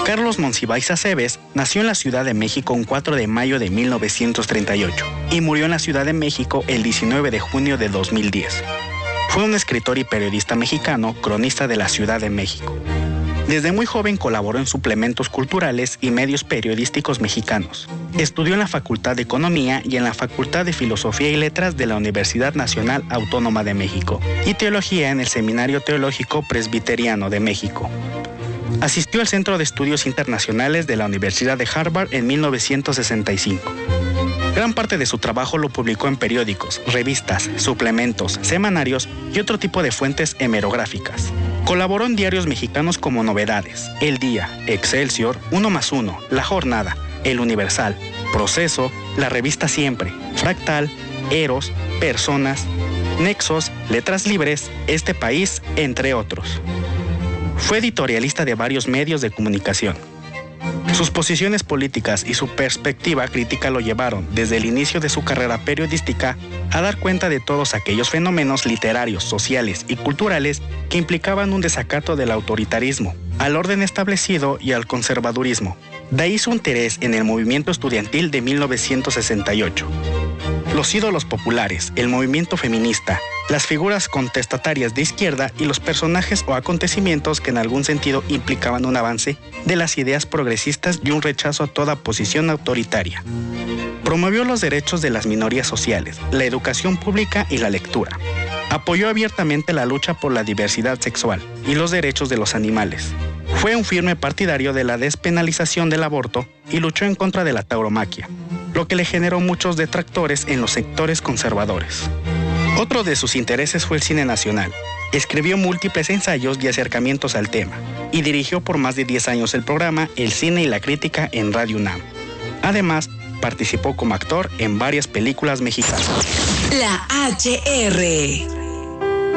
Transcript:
Carlos Monsiváis Aceves nació en la Ciudad de México un 4 de mayo de 1938 y murió en la Ciudad de México el 19 de junio de 2010. Fue un escritor y periodista mexicano, cronista de la Ciudad de México. Desde muy joven colaboró en suplementos culturales y medios periodísticos mexicanos. Estudió en la Facultad de Economía y en la Facultad de Filosofía y Letras de la Universidad Nacional Autónoma de México y Teología en el Seminario Teológico Presbiteriano de México. Asistió al Centro de Estudios Internacionales de la Universidad de Harvard en 1965. Gran parte de su trabajo lo publicó en periódicos, revistas, suplementos, semanarios y otro tipo de fuentes hemerográficas. Colaboró en diarios mexicanos como Novedades, El Día, Excelsior, 1+1, La Jornada, El Universal, Proceso, la revista Siempre, Fractal, Eros, Personas, Nexos, Letras Libres, Este País, entre otros. Fue editorialista de varios medios de comunicación. Sus posiciones políticas y su perspectiva crítica lo llevaron, desde el inicio de su carrera periodística, a dar cuenta de todos aquellos fenómenos literarios, sociales y culturales que implicaban un desacato del autoritarismo, al orden establecido y al conservadurismo. De ahí su interés en el movimiento estudiantil de 1968. Los ídolos populares, el movimiento feminista, las figuras contestatarias de izquierda y los personajes o acontecimientos que en algún sentido implicaban un avance de las ideas progresistas y un rechazo a toda posición autoritaria. Promovió los derechos de las minorías sociales, la educación pública y la lectura. Apoyó abiertamente la lucha por la diversidad sexual y los derechos de los animales. Fue un firme partidario de la despenalización del aborto y luchó en contra de la tauromaquia, lo que le generó muchos detractores en los sectores conservadores. Otro de sus intereses fue el cine nacional. Escribió múltiples ensayos y acercamientos al tema, y dirigió por más de 10 años el programa El Cine y la Crítica en Radio UNAM. Además, participó como actor en varias películas mexicanas. La HR.